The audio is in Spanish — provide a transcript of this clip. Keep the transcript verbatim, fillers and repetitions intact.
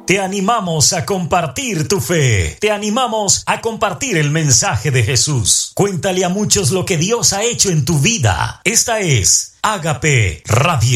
Te animamos a compartir tu fe. Te animamos a compartir el mensaje de Jesús. Cuéntale a muchos lo que Dios ha hecho en tu vida. Esta es Ágape Radio.